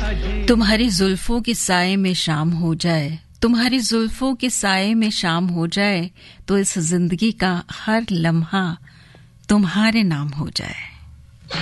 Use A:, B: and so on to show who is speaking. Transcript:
A: तुम्हारी जुल्फों के साए में शाम हो जाए, तुम्हारी जुल्फों के साए में शाम हो जाए, तो इस जिंदगी का हर लम्हा तुम्हारे नाम हो जाए।